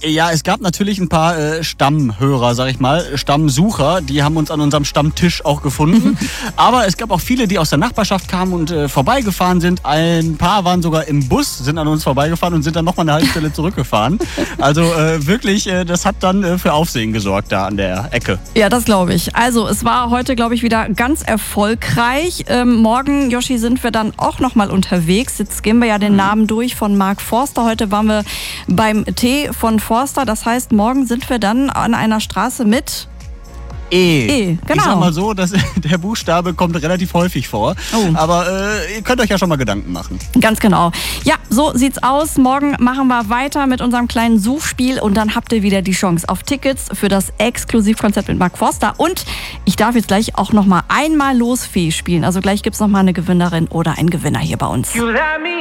Ja, es gab natürlich ein paar Stammhörer, sag ich mal, Stammsucher, die haben uns an unserem Stammtisch auch gefunden. Aber es gab auch viele, die aus der Nachbarschaft kamen und vorbeigefahren sind. Ein paar waren sogar im Bus, sind an uns vorbeigefahren und sind dann nochmal eine Halbstelle zurückgefahren. Also wirklich, das hat dann für Aufsehen gesorgt da an der Ecke. Ja, das glaube ich. Also es war heute, glaube ich, wieder ganz erfolgreich. Morgen, Yoshi, sind wir dann auch nochmal unterwegs. Jetzt gehen wir ja den Namen durch von Mark Forster. Heute waren wir beim T von Forster. Das heißt, morgen sind wir dann an einer Straße mit E. Genau. Ich sag mal so, der Buchstabe kommt relativ häufig vor. Oh. Aber ihr könnt euch ja schon mal Gedanken machen. Ganz genau. Ja, so sieht's aus. Morgen machen wir weiter mit unserem kleinen Suchspiel und dann habt ihr wieder die Chance auf Tickets für das Exklusivkonzert mit Mark Forster. Und ich darf jetzt gleich auch noch mal einmal Losfee spielen. Also gleich gibt's noch mal eine Gewinnerin oder einen Gewinner hier bei uns.